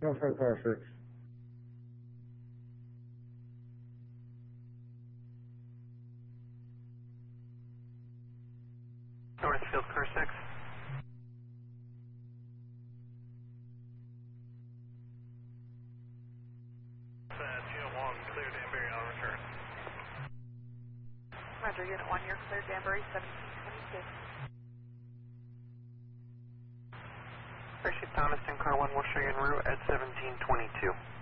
Norfolk Car 6. Northfield Car 6. Unit 1, clear Danbury on return. Roger, Unit 1, you're clear Danbury 1722. Appreciate Thomaston, Car 1 will show you en route at 1722.